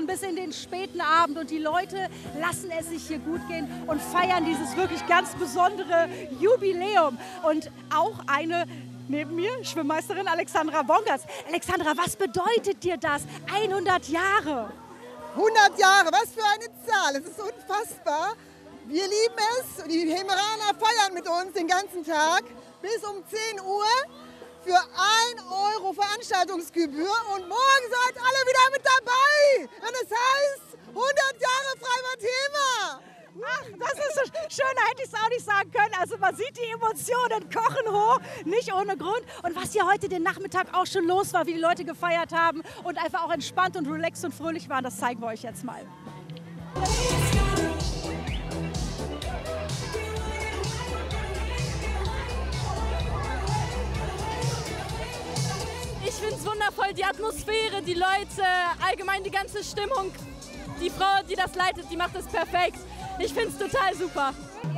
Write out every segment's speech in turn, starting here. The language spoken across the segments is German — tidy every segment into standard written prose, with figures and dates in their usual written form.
schon bis in den späten Abend und die Leute lassen es sich hier gut gehen und feiern dieses wirklich ganz besondere Jubiläum. Und auch eine neben mir, Schwimmmeisterin Alexandra Bongartz. Alexandra, was bedeutet dir das? 100 Jahre. 100 Jahre, was für eine Zahl. Es ist unfassbar. Wir lieben es. Die Hemeraner feiern mit uns den ganzen Tag bis um 10 Uhr für 1 € Veranstaltungsgebühr. Und morgen seid alle wieder mit dabei. Und es heißt 100 Jahre Freibad Hemer. Ach, das ist so schön, da hätte ich es auch nicht sagen können. Also man sieht die Emotionen kochen hoch, nicht ohne Grund. Und was hier heute den Nachmittag auch schon los war, wie die Leute gefeiert haben und einfach auch entspannt und relaxed und fröhlich waren, das zeigen wir euch jetzt mal. Ich finde es wundervoll, die Atmosphäre, die Leute, allgemein die ganze Stimmung. Die Frau, die das leitet, die macht es perfekt. Ich finde es total super.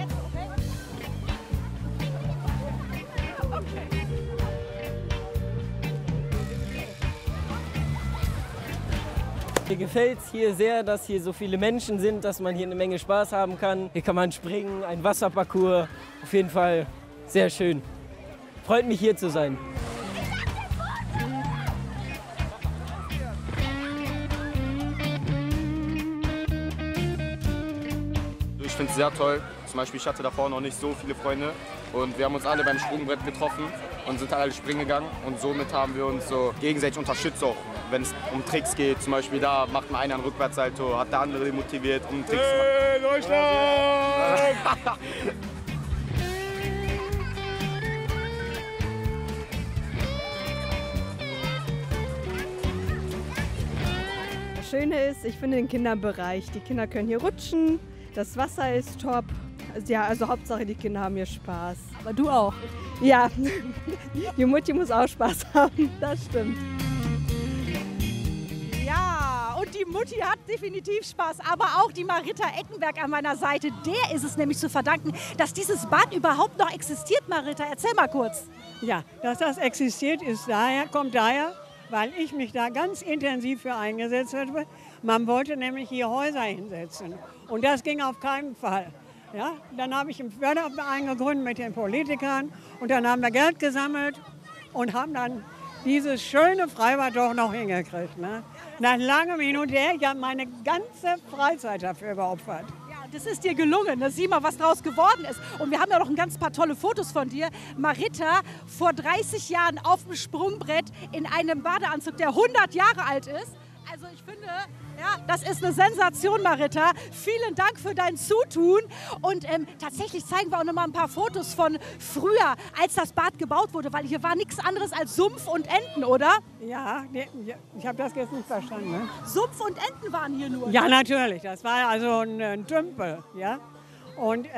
Mir gefällt es hier sehr, dass hier so viele Menschen sind, dass man hier eine Menge Spaß haben kann. Hier kann man springen, ein Wasserparcours. Auf jeden Fall sehr schön. Freut mich, hier zu sein. Ich finde es sehr toll. Zum Beispiel, ich hatte davor noch nicht so viele Freunde und wir haben uns alle beim Sprungbrett getroffen und sind alle springen gegangen und somit haben wir uns so gegenseitig unterstützt, auch wenn es um Tricks geht. Zum Beispiel da macht mal einer einen Rückwärtssalto, hat der andere motiviert, um Tricks zu machen. Hey, Deutschland! Das Schöne ist, ich finde den Kinderbereich. Die Kinder können hier rutschen. Das Wasser ist top. Ja, also Hauptsache die Kinder haben hier Spaß. Aber du auch? Ja, die Mutti muss auch Spaß haben, das stimmt. Ja, und die Mutti hat definitiv Spaß, aber auch die Marita Eckenberg an meiner Seite. Der ist es nämlich zu verdanken, dass dieses Bad überhaupt noch existiert, Marita. Erzähl mal kurz. Ja, dass das existiert, kommt daher, weil ich mich da ganz intensiv für eingesetzt habe. Man wollte nämlich hier Häuser hinsetzen und das ging auf keinen Fall. Ja, dann habe ich einen Förderverein gegründet mit den Politikern und dann haben wir Geld gesammelt und haben dann dieses schöne Freibad doch noch hingekriegt. Ne? Nach langem Hin und Her, ich habe meine ganze Freizeit dafür geopfert. Das ist dir gelungen. Sieh mal, was draus geworden ist. Und wir haben ja noch ein ganz paar tolle Fotos von dir. Marita, vor 30 Jahren auf dem Sprungbrett in einem Badeanzug, der 100 Jahre alt ist. Also ich finde, ja, das ist eine Sensation, Marita. Vielen Dank für dein Zutun. Und tatsächlich zeigen wir auch noch mal ein paar Fotos von früher, als das Bad gebaut wurde, weil hier war nichts anderes als Sumpf und Enten, oder? Ja, ich habe das jetzt nicht verstanden. Ne? Sumpf und Enten waren hier nur. Ja, natürlich. Das war also ein Tümpel. Ja? Und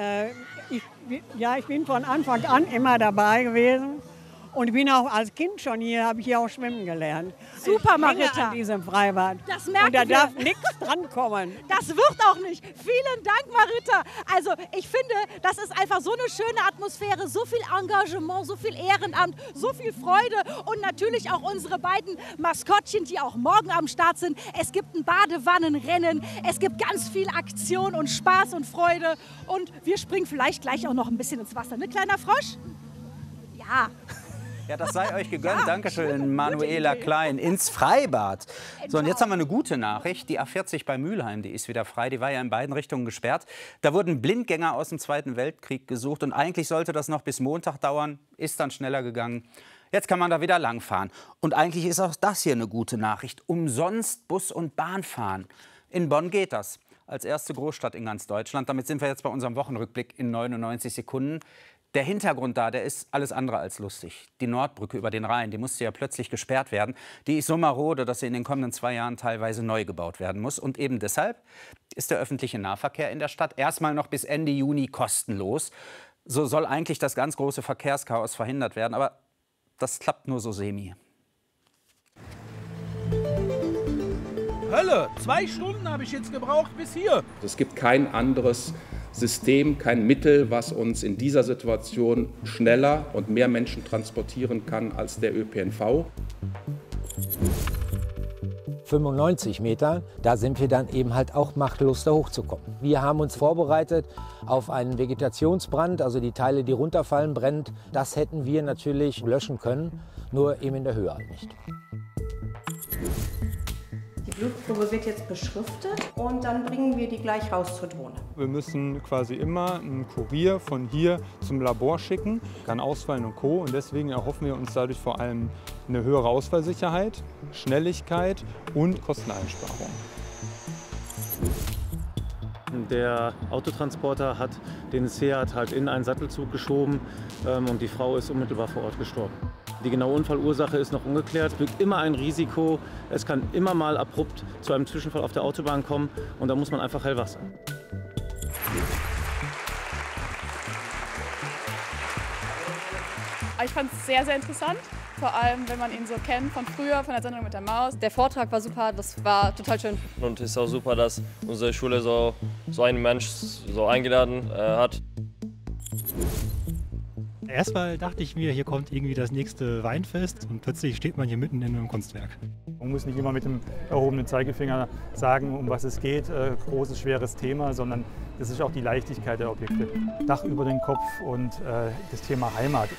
ich bin von Anfang an immer dabei gewesen. Und bin auch als Kind schon hier, habe ich hier auch schwimmen gelernt. Super, Marita. An diesem Freibad. Das merken wir. Und da darf nichts drankommen. Das wird auch nicht. Vielen Dank, Marita. Also ich finde, das ist einfach so eine schöne Atmosphäre, so viel Engagement, so viel Ehrenamt, so viel Freude und natürlich auch unsere beiden Maskottchen, die auch morgen am Start sind. Es gibt ein Badewannenrennen, es gibt ganz viel Aktion und Spaß und Freude und wir springen vielleicht gleich auch noch ein bisschen ins Wasser, ne, kleiner Frosch? Ja. Ja, das sei euch gegönnt. Ja, Dankeschön, Manuela Klein. Ins Freibad. So, und jetzt haben wir eine gute Nachricht. Die A40 bei Mülheim, die ist wieder frei. Die war ja in beiden Richtungen gesperrt. Da wurden Blindgänger aus dem Zweiten Weltkrieg gesucht. Und eigentlich sollte das noch bis Montag dauern. Ist dann schneller gegangen. Jetzt kann man da wieder langfahren. Und eigentlich ist auch das hier eine gute Nachricht. Umsonst Bus und Bahn fahren. In Bonn geht das. Als erste Großstadt in ganz Deutschland. Damit sind wir jetzt bei unserem Wochenrückblick in 99 Sekunden. Der Hintergrund da, der ist alles andere als lustig. Die Nordbrücke über den Rhein, die musste ja plötzlich gesperrt werden. Die ist so marode, dass sie in den kommenden 2 Jahren teilweise neu gebaut werden muss. Und eben deshalb ist der öffentliche Nahverkehr in der Stadt erstmal noch bis Ende Juni kostenlos. So soll eigentlich das ganz große Verkehrschaos verhindert werden. Aber das klappt nur so semi. Hölle, 2 Stunden habe ich jetzt gebraucht bis hier. Es gibt kein anderes System, kein Mittel, was uns in dieser Situation schneller und mehr Menschen transportieren kann als der ÖPNV. 95 Metern, da sind wir dann eben halt auch machtlos da hochzukommen. Wir haben uns vorbereitet auf einen Vegetationsbrand, also die Teile, die runterfallen, brennt. Das hätten wir natürlich löschen können, nur eben in der Höhe halt nicht. Die Blutprobe wird jetzt beschriftet und dann bringen wir die gleich raus zur Drohne. Wir müssen quasi immer einen Kurier von hier zum Labor schicken, kann ausfallen und Co. Und deswegen erhoffen wir uns dadurch vor allem eine höhere Ausfallsicherheit, Schnelligkeit und Kosteneinsparung. Der Autotransporter hat den Seat halt in einen Sattelzug geschoben und die Frau ist unmittelbar vor Ort gestorben. Die genaue Unfallursache ist noch ungeklärt. Es birgt immer ein Risiko. Es kann immer mal abrupt zu einem Zwischenfall auf der Autobahn kommen und da muss man einfach hellwach sein. Ich fand es sehr, sehr interessant. Vor allem, wenn man ihn so kennt von früher, von der Sendung mit der Maus. Der Vortrag war super, das war total schön. Und es ist auch super, dass unsere Schule so einen Mensch so eingeladen hat. Erstmal dachte ich mir, hier kommt irgendwie das nächste Weinfest und plötzlich steht man hier mitten in einem Kunstwerk. Man muss nicht immer mit dem erhobenen Zeigefinger sagen, um was es geht, großes, schweres Thema, sondern das ist auch die Leichtigkeit der Objekte. Dach über den Kopf und das Thema Heimat.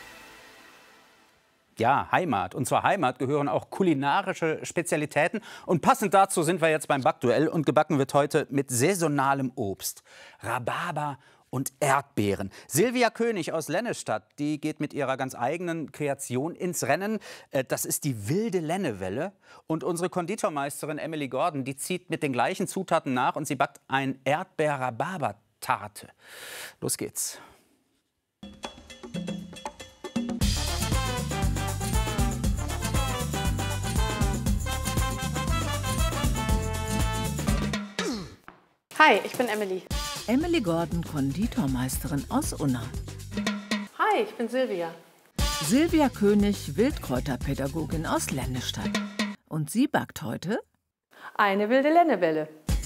Ja, Heimat. Und zur Heimat gehören auch kulinarische Spezialitäten. Und passend dazu sind wir jetzt beim Backduell und gebacken wird heute mit saisonalem Obst. Rhabarber und Erdbeeren. Silvia König aus Lennestadt, die geht mit ihrer ganz eigenen Kreation ins Rennen. Das ist die wilde Lennewelle. Und unsere Konditormeisterin Emily Gordon, die zieht mit den gleichen Zutaten nach und sie backt ein Erdbeer-Rhabarber-Tarte. Los geht's. Hi, ich bin Emily. Emily Gordon, Konditormeisterin aus Unna. Hi, ich bin Silvia. Silvia König, Wildkräuterpädagogin aus Lennestadt. Und sie backt heute eine wilde Lennewelle.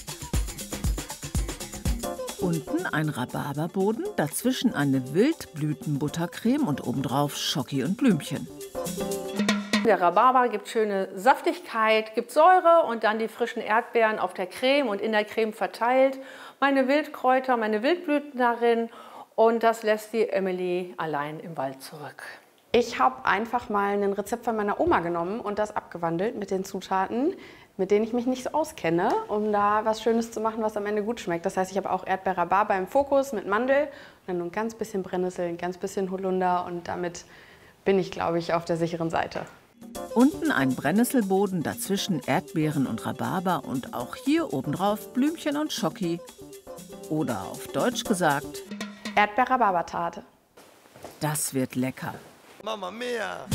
Unten ein Rhabarberboden, dazwischen eine Wildblütenbuttercreme und obendrauf Schoki und Blümchen. Der Rhabarber gibt schöne Saftigkeit, gibt Säure und dann die frischen Erdbeeren auf der Creme und in der Creme verteilt. Meine Wildkräuter, meine Wildblüten darin und das lässt die Emily allein im Wald zurück. Ich habe einfach mal ein Rezept von meiner Oma genommen und das abgewandelt mit den Zutaten, mit denen ich mich nicht so auskenne, um da was Schönes zu machen, was am Ende gut schmeckt. Das heißt, ich habe auch Erdbeer-Rhabarber im Fokus mit Mandel und dann nur ein ganz bisschen Brennnessel, ein ganz bisschen Holunder und damit bin ich, glaube ich, auf der sicheren Seite. Unten ein Brennnesselboden, dazwischen Erdbeeren und Rhabarber und auch hier obendrauf Blümchen und Schoki. Oder auf Deutsch gesagt Erdbeer-Rhabarber-Tarte. Das wird lecker. Mamma mia!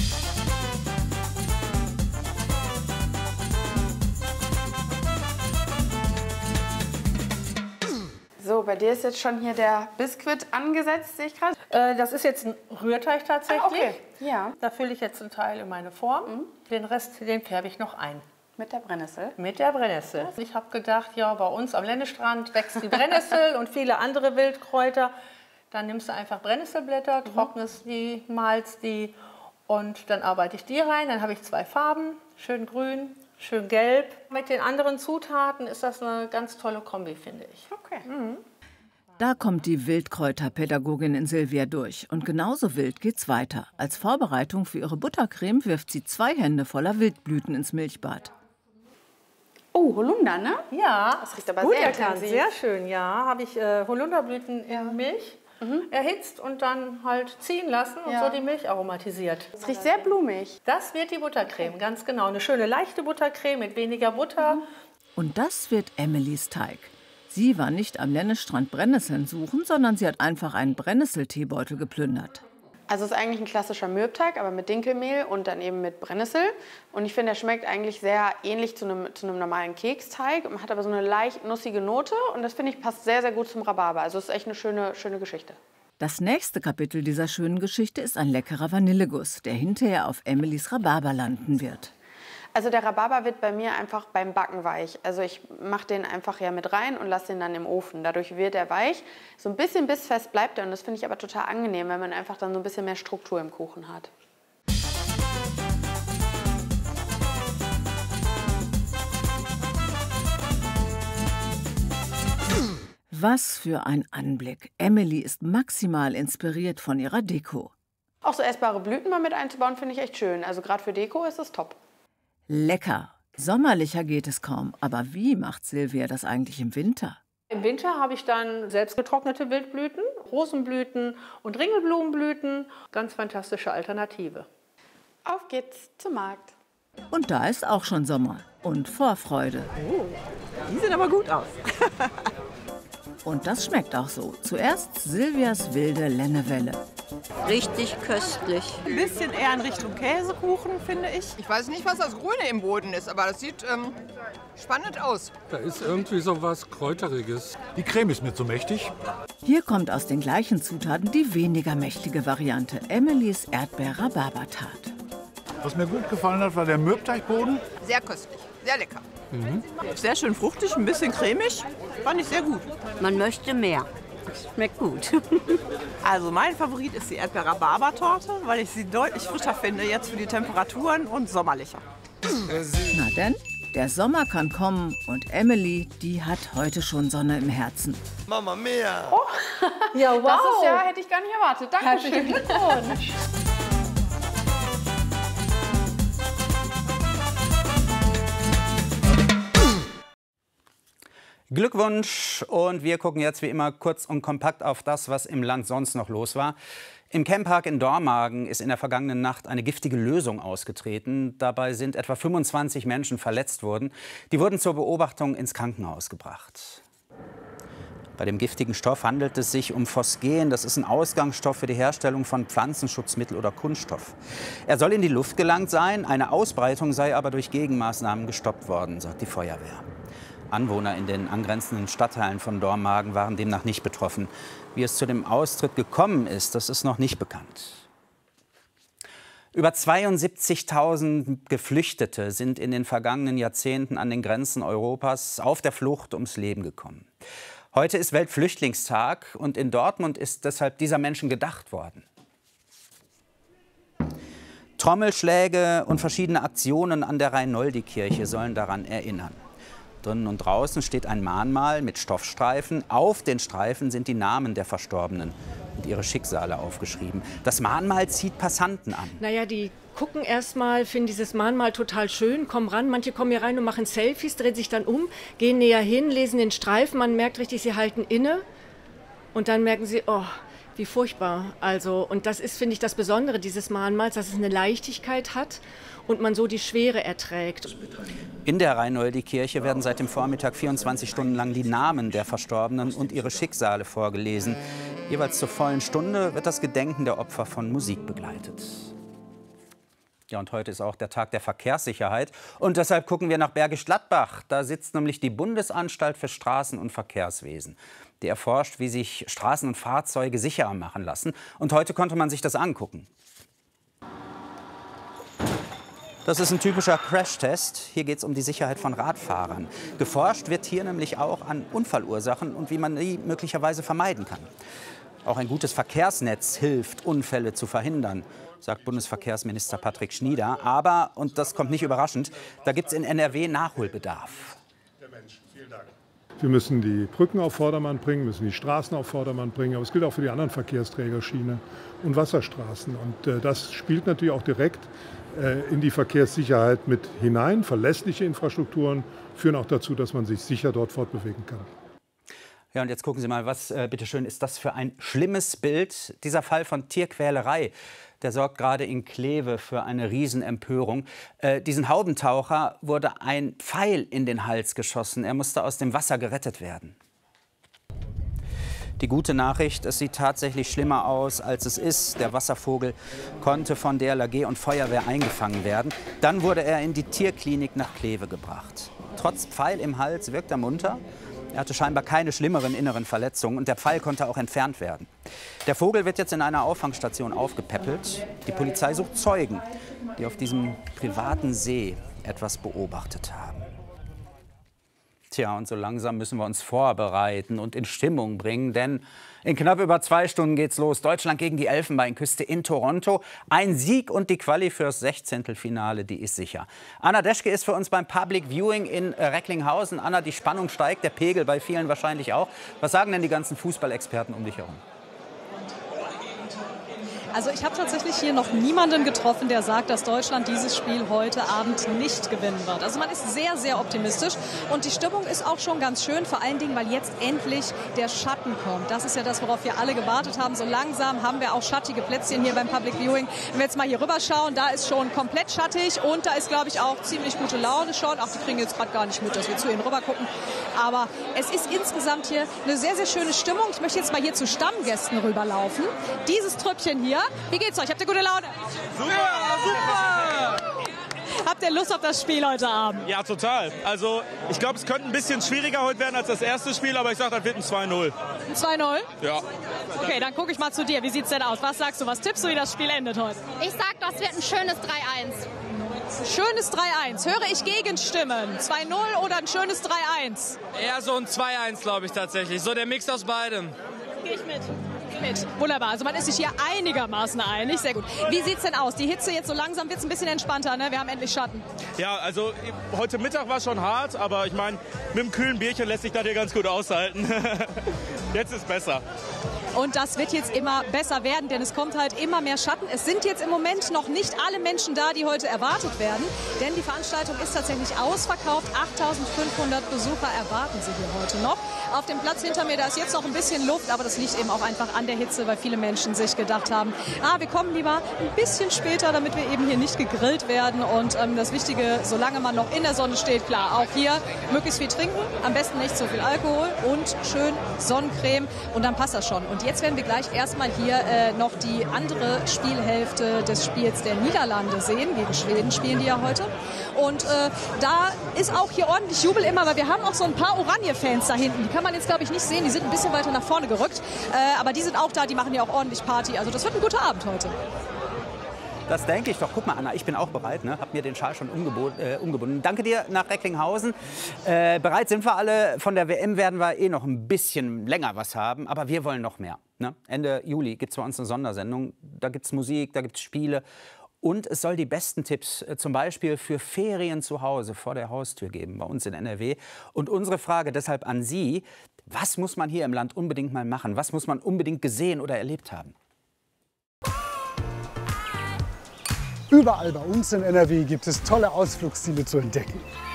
So, bei dir ist jetzt schon hier der Biskuit angesetzt, sehe ich gerade. Das ist jetzt ein Rührteig tatsächlich. Okay. Ja. Da fülle ich jetzt einen Teil in meine Form. Den Rest, den färbe ich noch ein. Mit der Brennnessel? Mit der Brennnessel. Ich habe gedacht, ja, bei uns am Lennestrand wächst die Brennnessel und viele andere Wildkräuter. Dann nimmst du einfach Brennnesselblätter, trocknest die, malst die und dann arbeite ich die rein. Dann habe ich zwei Farben, schön grün, schön gelb. Mit den anderen Zutaten ist das eine ganz tolle Kombi, finde ich. Okay. Da kommt die Wildkräuterpädagogin in Silvia durch. Und genauso wild geht's weiter. Als Vorbereitung für ihre Buttercreme wirft sie 2 Hände voller Wildblüten ins Milchbad. Oh, Holunder, ne? Ja, das riecht aber gut sehr erkannt, intensiv. sehr schön. Ja, habe ich Holunderblüten in Milch erhitzt und dann halt ziehen lassen und so die Milch aromatisiert. Es riecht sehr blumig. Das wird die Buttercreme, ganz genau. Eine schöne leichte Buttercreme mit weniger Butter. Und das wird Emilys Teig. Sie war nicht am Lennestrand Brennnesseln suchen, sondern sie hat einfach einen Brennnesselteebeutel geplündert. Also es ist eigentlich ein klassischer Mürbteig, aber mit Dinkelmehl und dann eben mit Brennnessel. Und ich finde, der schmeckt eigentlich sehr ähnlich zu einem normalen Keksteig. Man hat aber so eine leicht nussige Note und das finde ich passt sehr, sehr gut zum Rhabarber. Also es ist echt eine schöne Geschichte. Das nächste Kapitel dieser schönen Geschichte ist ein leckerer Vanilleguss, der hinterher auf Emilys Rhabarber landen wird. Also der Rhabarber wird bei mir einfach beim Backen weich. Also ich mache den einfach ja mit rein und lasse den dann im Ofen. Dadurch wird er weich. So ein bisschen bissfest bleibt er und das finde ich aber total angenehm, wenn man einfach dann so ein bisschen mehr Struktur im Kuchen hat. Was für ein Anblick. Emily ist maximal inspiriert von ihrer Deko. Auch so essbare Blüten mal mit einzubauen, finde ich echt schön. Also gerade für Deko ist es top. Lecker. Sommerlicher geht es kaum. Aber wie macht Silvia das eigentlich im Winter? Im Winter habe ich dann selbst getrocknete Wildblüten, Rosenblüten und Ringelblumenblüten. Ganz fantastische Alternative. Auf geht's zum Markt. Und da ist auch schon Sommer und Vorfreude. Oh, die sehen aber gut aus. Und das schmeckt auch so. Zuerst Silvias wilde Lennewelle. Richtig köstlich. Ein bisschen eher in Richtung Käsekuchen, finde ich. Ich weiß nicht, was das Grüne im Boden ist, aber das sieht spannend aus. Da ist irgendwie so was Kräuteriges. Die Creme ist mir zu mächtig. Hier kommt aus den gleichen Zutaten die weniger mächtige Variante. Emilys Erdbeer-Rhabarber-Tart. Was mir gut gefallen hat, war der Mürbteigboden. Sehr köstlich, sehr lecker. Sehr schön fruchtig, ein bisschen cremig. Fand ich sehr gut. Man möchte mehr. Schmeckt gut. Also mein Favorit ist die Erdbeer-Rhabarber-Torte, weil ich sie deutlich frischer finde jetzt für die Temperaturen und sommerlicher. Na denn, der Sommer kann kommen und Emily, die hat heute schon Sonne im Herzen. Mama mia! Oh, ja, wow. Das ist ja, hätte ich gar nicht erwartet. Dankeschön. Herzlichen Glückwunsch. Glückwunsch und wir gucken jetzt wie immer kurz und kompakt auf das, was im Land sonst noch los war. Im Camppark in Dormagen ist in der vergangenen Nacht eine giftige Lösung ausgetreten. Dabei sind etwa 25 Menschen verletzt worden. Die wurden zur Beobachtung ins Krankenhaus gebracht. Bei dem giftigen Stoff handelt es sich um Phosgen. Das ist ein Ausgangsstoff für die Herstellung von Pflanzenschutzmittel oder Kunststoff. Er soll in die Luft gelangt sein, eine Ausbreitung sei aber durch Gegenmaßnahmen gestoppt worden, sagt die Feuerwehr. Anwohner in den angrenzenden Stadtteilen von Dormagen waren demnach nicht betroffen. Wie es zu dem Austritt gekommen ist, das ist noch nicht bekannt. Über 72.000 Geflüchtete sind in den vergangenen Jahrzehnten an den Grenzen Europas auf der Flucht ums Leben gekommen. Heute ist Weltflüchtlingstag und in Dortmund ist deshalb dieser Menschen gedacht worden. Trommelschläge und verschiedene Aktionen an der Reinoldi-Kirche sollen daran erinnern. Drinnen und draußen steht ein Mahnmal mit Stoffstreifen. Auf den Streifen sind die Namen der Verstorbenen und ihre Schicksale aufgeschrieben. Das Mahnmal zieht Passanten an. Naja, die gucken erstmal, finden dieses Mahnmal total schön, kommen ran. Manche kommen hier rein und machen Selfies, drehen sich dann um, gehen näher hin, lesen den Streifen. Man merkt richtig, sie halten inne. Und dann merken sie, oh, wie furchtbar. Also, und das ist, finde ich, das Besondere dieses Mahnmals, dass es eine Leichtigkeit hat und man so die Schwere erträgt. In der Reinoldi-Kirche werden seit dem Vormittag 24 Stunden lang die Namen der Verstorbenen und ihre Schicksale vorgelesen. Jeweils zur vollen Stunde wird das Gedenken der Opfer von Musik begleitet. Ja, und heute ist auch der Tag der Verkehrssicherheit. Und deshalb gucken wir nach Bergisch Gladbach. Da sitzt nämlich die Bundesanstalt für Straßen- und Verkehrswesen. Die erforscht, wie sich Straßen und Fahrzeuge sicherer machen lassen. Und heute konnte man sich das angucken. Das ist ein typischer Crashtest. Hier geht es um die Sicherheit von Radfahrern. Geforscht wird hier nämlich auch an Unfallursachen und wie man die möglicherweise vermeiden kann. Auch ein gutes Verkehrsnetz hilft, Unfälle zu verhindern, sagt Bundesverkehrsminister Patrick Schnieder. Aber, und das kommt nicht überraschend, da gibt es in NRW Nachholbedarf. Wir müssen die Brücken auf Vordermann bringen, müssen die Straßen auf Vordermann bringen. Aber es gilt auch für die anderen Verkehrsträger, Schiene und Wasserstraßen. Und das spielt natürlich auch direkt in die Verkehrssicherheit mit hinein. Verlässliche Infrastrukturen führen auch dazu, dass man sich sicher dort fortbewegen kann. Ja, und jetzt gucken Sie mal, was bitteschön ist das für ein schlimmes Bild. Dieser Fall von Tierquälerei, der sorgt gerade in Kleve für eine Riesenempörung. Diesen Haubentaucher wurde ein Pfeil in den Hals geschossen. Er musste aus dem Wasser gerettet werden. Die gute Nachricht, es sieht tatsächlich schlimmer aus, als es ist. Der Wasservogel konnte von DLRG und Feuerwehr eingefangen werden. Dann wurde er in die Tierklinik nach Kleve gebracht. Trotz Pfeil im Hals wirkt er munter. Er hatte scheinbar keine schlimmeren inneren Verletzungen und der Pfeil konnte auch entfernt werden. Der Vogel wird jetzt in einer Auffangstation aufgepäppelt. Die Polizei sucht Zeugen, die auf diesem privaten See etwas beobachtet haben. Tja, und so langsam müssen wir uns vorbereiten und in Stimmung bringen, denn in knapp über 2 Stunden geht's los. Deutschland gegen die Elfenbeinküste in Toronto. Ein Sieg und die Quali fürs Sechzehntelfinale, die ist sicher. Anna Deschke ist für uns beim Public Viewing in Recklinghausen. Anna, die Spannung steigt, der Pegel bei vielen wahrscheinlich auch. Was sagen denn die ganzen Fußballexperten um dich herum? Also ich habe tatsächlich hier noch niemanden getroffen, der sagt, dass Deutschland dieses Spiel heute Abend nicht gewinnen wird. Also man ist sehr, sehr optimistisch und die Stimmung ist auch schon ganz schön, vor allen Dingen, weil jetzt endlich der Schatten kommt. Das ist ja das, worauf wir alle gewartet haben. So langsam haben wir auch schattige Plätzchen hier beim Public Viewing. Wenn wir jetzt mal hier rüber schauen, da ist schon komplett schattig und da ist, glaube ich, auch ziemlich gute Laune schon. Ach, die kriegen jetzt gerade gar nicht mit, dass wir zu ihnen rüber gucken. Aber es ist insgesamt hier eine sehr, sehr schöne Stimmung. Ich möchte jetzt mal hier zu Stammgästen rüberlaufen. Dieses Trüppchen hier. Wie geht's euch? Habt ihr gute Laune? Super, super! Habt ihr Lust auf das Spiel heute Abend? Ja, total. Also ich glaube, es könnte ein bisschen schwieriger heute werden als das erste Spiel, aber ich sage, das wird ein 2-0. Ein 2-0? Ja. Okay, dann gucke ich mal zu dir. Wie sieht's denn aus? Was sagst du? Was tippst du, wie das Spiel endet heute? Ich sag, das wird ein schönes 3-1. Schönes 3-1. Höre ich Gegenstimmen? 2-0 oder ein schönes 3-1? Eher so ein 2-1, glaube ich tatsächlich. So der Mix aus beidem. Gehe ich mit. Wunderbar, also man ist sich hier einigermaßen einig, sehr gut. Wie sieht's denn aus? Die Hitze jetzt so langsam wird's ein bisschen entspannter, ne? Wir haben endlich Schatten. Ja, also heute Mittag war schon hart, aber ich meine, mit einem kühlen Bierchen lässt sich das hier ganz gut aushalten. Jetzt ist besser. Und das wird jetzt immer besser werden, denn es kommt halt immer mehr Schatten. Es sind jetzt im Moment noch nicht alle Menschen da, die heute erwartet werden, denn die Veranstaltung ist tatsächlich ausverkauft. 8.500 Besucher erwarten Sie hier heute noch. Auf dem Platz hinter mir, da ist jetzt noch ein bisschen Luft, aber das liegt eben auch einfach an der Hitze, weil viele Menschen sich gedacht haben, wir kommen lieber ein bisschen später, damit wir eben hier nicht gegrillt werden. Und das Wichtige, solange man noch in der Sonne steht, klar, auch hier möglichst viel trinken, am besten nicht so viel Alkohol und schön Sonnencreme und dann passt das schon. Und jetzt werden wir gleich erstmal hier noch die andere Spielhälfte des Spiels der Niederlande sehen. Gegen Schweden spielen die ja heute. Und da ist auch hier ordentlich Jubel immer, weil wir haben auch so ein paar Oranje-Fans da hinten. Die kann man jetzt, glaube ich, nicht sehen. Die sind ein bisschen weiter nach vorne gerückt. Aber die sind auch da, die machen ja auch ordentlich Party. Also das wird ein guter Abend heute. Das denke ich doch. Guck mal, Anna, ich bin auch bereit. Ne? Hab mir den Schal schon umgebunden. Danke dir nach Recklinghausen. Bereit sind wir alle. Von der WM werden wir eh noch ein bisschen länger was haben. Aber wir wollen noch mehr. Ne? Ende Juli gibt es bei uns eine Sondersendung. Da gibt es Musik, da gibt es Spiele. Und es soll die besten Tipps zum Beispiel für Ferien zu Hause vor der Haustür geben, bei uns in NRW. Und unsere Frage deshalb an Sie, was muss man hier im Land unbedingt mal machen? Was muss man unbedingt gesehen oder erlebt haben? Überall bei uns in NRW gibt es tolle Ausflugsziele zu entdecken.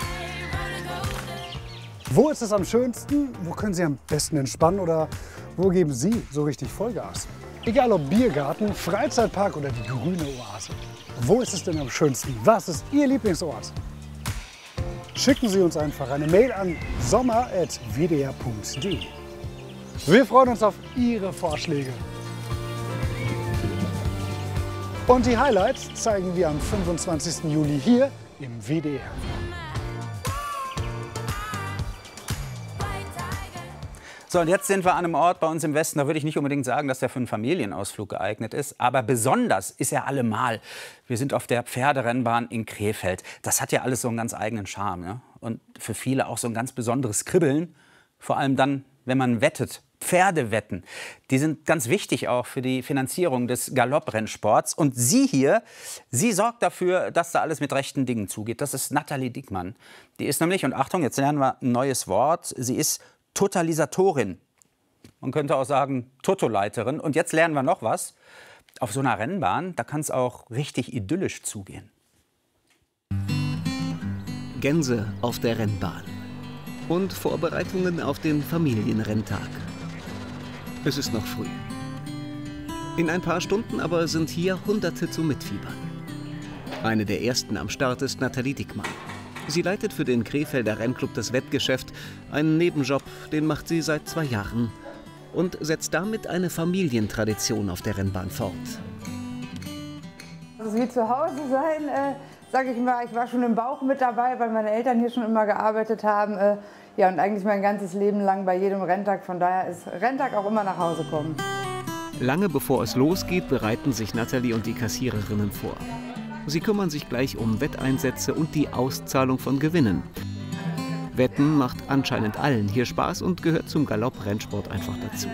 Wo ist es am schönsten? Wo können Sie am besten entspannen? Oder wo geben Sie so richtig Vollgas? Egal ob Biergarten, Freizeitpark oder die grüne Oase. Wo ist es denn am schönsten? Was ist Ihr Lieblingsort? Schicken Sie uns einfach eine Mail an sommer@wdr.de. Wir freuen uns auf Ihre Vorschläge. Und die Highlights zeigen wir am 25. Juli hier im WDR. So, und jetzt sind wir an einem Ort bei uns im Westen, da würde ich nicht unbedingt sagen, dass der für einen Familienausflug geeignet ist. Aber besonders ist er allemal. Wir sind auf der Pferderennbahn in Krefeld. Das hat ja alles so einen ganz eigenen Charme. Ne? Und für viele auch so ein ganz besonderes Kribbeln. Vor allem dann, wenn man wettet. Pferdewetten, die sind ganz wichtig auch für die Finanzierung des Galopprennsports. Und sie hier, sie sorgt dafür, dass da alles mit rechten Dingen zugeht. Das ist Nathalie Diekmann. Die ist nämlich, und Achtung, jetzt lernen wir ein neues Wort, sie ist Totalisatorin. Man könnte auch sagen Totoleiterin. Und jetzt lernen wir noch was. Auf so einer Rennbahn, da kann es auch richtig idyllisch zugehen. Gänse auf der Rennbahn. Und Vorbereitungen auf den Familienrenntag. Es ist noch früh. In ein paar Stunden aber sind hier Hunderte zu mitfiebern. Eine der ersten am Start ist Nathalie Diekmann. Sie leitet für den Krefelder Rennclub das Wettgeschäft, einen Nebenjob, den macht sie seit 2 Jahren und setzt damit eine Familientradition auf der Rennbahn fort. Also wie zu Hause sein, sage ich mal, ich war schon im Bauch mit dabei, weil meine Eltern hier schon immer gearbeitet haben. Ja, und eigentlich mein ganzes Leben lang bei jedem Renntag. Von daher ist Renntag auch immer nach Hause kommen. Lange bevor es losgeht, bereiten sich Nathalie und die Kassiererinnen vor. Sie kümmern sich gleich um Wetteinsätze und die Auszahlung von Gewinnen. Wetten macht anscheinend allen hier Spaß und gehört zum Galopprennsport einfach dazu.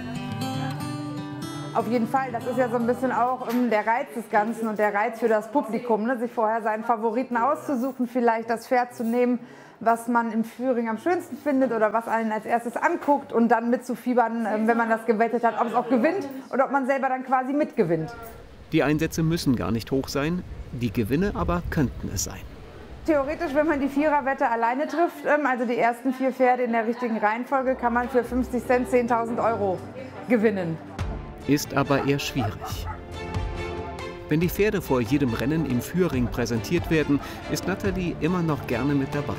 Auf jeden Fall, das ist ja so ein bisschen auch der Reiz des Ganzen und der Reiz für das Publikum, ne? Sich vorher seinen Favoriten auszusuchen, vielleicht das Pferd zu nehmen, was man im Führing am schönsten findet oder was einen als erstes anguckt und dann mitzufiebern, wenn man das gewettet hat, ob es auch gewinnt oder ob man selber dann quasi mitgewinnt. Die Einsätze müssen gar nicht hoch sein, die Gewinne aber könnten es sein. Theoretisch, wenn man die Viererwette alleine trifft, also die ersten 4 Pferde in der richtigen Reihenfolge, kann man für 50 Cent 10.000 € gewinnen. Ist aber eher schwierig. Wenn die Pferde vor jedem Rennen im Führing präsentiert werden, ist Nathalie immer noch gerne mit dabei.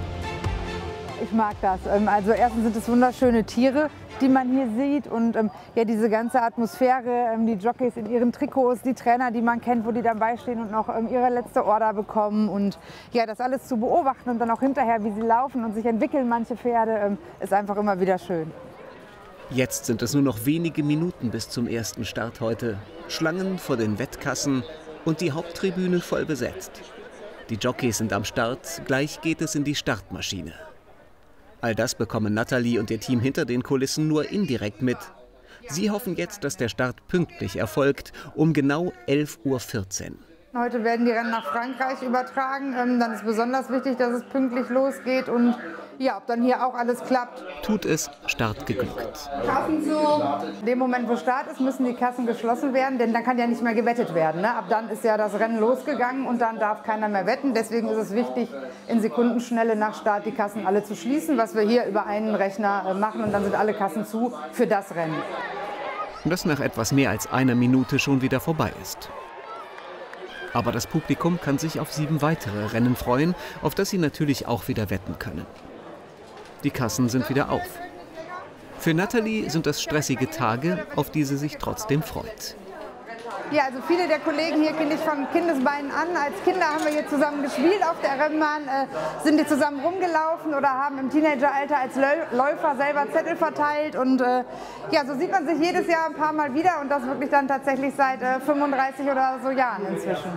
Ich mag das. Also erstens sind es wunderschöne Tiere, die man hier sieht und ja, diese ganze Atmosphäre, die Jockeys in ihren Trikots, die Trainer, die man kennt, wo die dann beistehen und noch ihre letzte Order bekommen und ja, das alles zu beobachten und dann auch hinterher, wie sie laufen und sich entwickeln, manche Pferde, ist einfach immer wieder schön. Jetzt sind es nur noch wenige Minuten bis zum ersten Start heute. Schlangen vor den Wettkassen und die Haupttribüne voll besetzt. Die Jockeys sind am Start, gleich geht es in die Startmaschine. All das bekommen Nathalie und ihr Team hinter den Kulissen nur indirekt mit. Sie hoffen jetzt, dass der Start pünktlich erfolgt, um genau 11:14 Uhr. Heute werden die Rennen nach Frankreich übertragen. Dann ist besonders wichtig, dass es pünktlich losgeht und ja, ob dann hier auch alles klappt. Tut es, Start geglückt. Kassen zu. In dem Moment, wo Start ist, müssen die Kassen geschlossen werden, denn dann kann ja nicht mehr gewettet werden. Ne? Ab dann ist ja das Rennen losgegangen und dann darf keiner mehr wetten. Deswegen ist es wichtig, in Sekundenschnelle nach Start die Kassen alle zu schließen, was wir hier über einen Rechner machen und dann sind alle Kassen zu für das Rennen. Das nach etwas mehr als einer Minute schon wieder vorbei ist. Aber das Publikum kann sich auf 7 weitere Rennen freuen, auf das sie natürlich auch wieder wetten können. Die Kassen sind wieder auf. Für Nathalie sind das stressige Tage, auf die sie sich trotzdem freut. Ja, also viele der Kollegen hier kenne ich von Kindesbeinen an. Als Kinder haben wir hier zusammen gespielt auf der Rennbahn, sind die zusammen rumgelaufen oder haben im Teenageralter als Läufer selber Zettel verteilt. Und ja, so sieht man sich jedes Jahr ein paar Mal wieder und das wirklich dann tatsächlich seit 35 oder so Jahren inzwischen.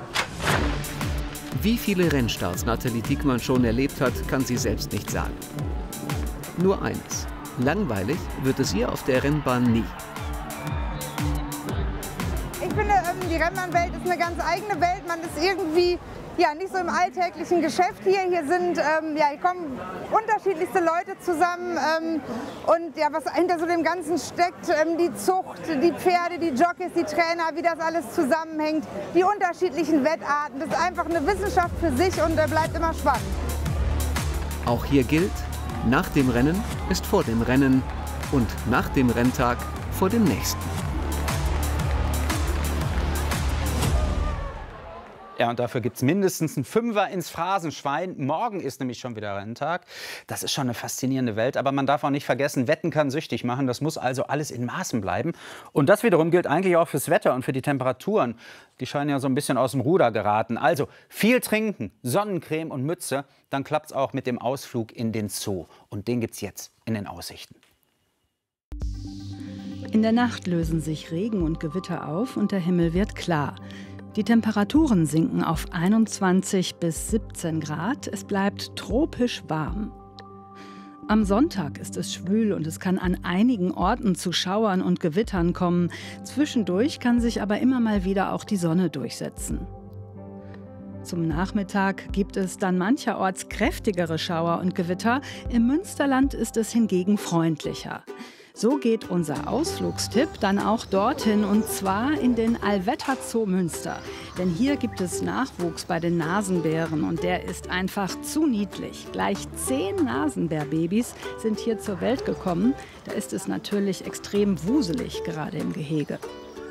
Wie viele Rennstarts Nathalie Diekmann schon erlebt hat, kann sie selbst nicht sagen. Nur eins: langweilig wird es ihr auf der Rennbahn nie. Ich finde, die Rennbahnwelt ist eine ganz eigene Welt. Man ist irgendwie ja, nicht so im alltäglichen Geschäft hier. Hier kommen unterschiedlichste Leute zusammen. Und ja, was hinter so dem Ganzen steckt, die Zucht, die Pferde, die Jockeys, die Trainer, wie das alles zusammenhängt, die unterschiedlichen Wettarten. Das ist einfach eine Wissenschaft für sich und bleibt immer spannend. Auch hier gilt: Nach dem Rennen ist vor dem Rennen und nach dem Renntag vor dem nächsten. Ja, und dafür gibt es mindestens einen Fünfer ins Phrasenschwein. Morgen ist nämlich schon wieder Renntag. Das ist schon eine faszinierende Welt. Aber man darf auch nicht vergessen, Wetten kann süchtig machen. Das muss also alles in Maßen bleiben. Und das wiederum gilt eigentlich auch fürs Wetter und für die Temperaturen. Die scheinen ja so ein bisschen aus dem Ruder geraten. Also viel trinken, Sonnencreme und Mütze. Dann klappt es auch mit dem Ausflug in den Zoo. Und den gibt es jetzt in den Aussichten. In der Nacht lösen sich Regen und Gewitter auf und der Himmel wird klar. Die Temperaturen sinken auf 21 bis 17 Grad. Es bleibt tropisch warm. Am Sonntag ist es schwül und es kann an einigen Orten zu Schauern und Gewittern kommen. Zwischendurch kann sich aber immer mal wieder auch die Sonne durchsetzen. Zum Nachmittag gibt es dann mancherorts kräftigere Schauer und Gewitter. Im Münsterland ist es hingegen freundlicher. So geht unser Ausflugstipp dann auch dorthin, und zwar in den Allwetter Zoo Münster. Denn hier gibt es Nachwuchs bei den Nasenbären und der ist einfach zu niedlich. Gleich 10 Nasenbärbabys sind hier zur Welt gekommen. Da ist es natürlich extrem wuselig, gerade im Gehege.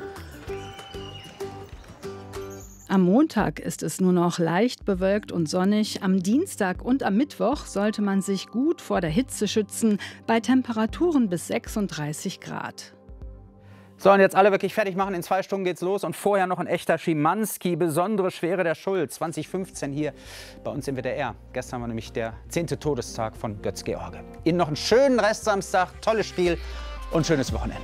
Am Montag ist es nur noch leicht bewölkt und sonnig. Am Dienstag und am Mittwoch sollte man sich gut vor der Hitze schützen, bei Temperaturen bis 36 Grad. So, und jetzt alle wirklich fertig machen. In 2 Stunden geht's los. Und vorher noch ein echter Schimanski. Besondere Schwere der Schuld. 2015 hier bei uns im WDR. Gestern war nämlich der 10. Todestag von Götz-George. Ihnen noch einen schönen Restsamstag, tolles Spiel und schönes Wochenende.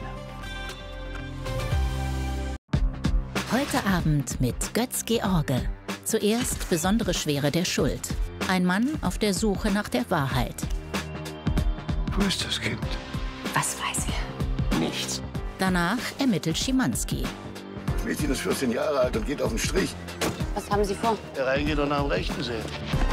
Heute Abend mit Götz-George. Zuerst besondere Schwere der Schuld. Ein Mann auf der Suche nach der Wahrheit. Wo ist das Kind? Was weiß er? Nichts. Danach ermittelt Schimanski. Das Mädchen ist 14 Jahre alt und geht auf den Strich. Was haben Sie vor? Der reingeht und nach dem Rechten sehen.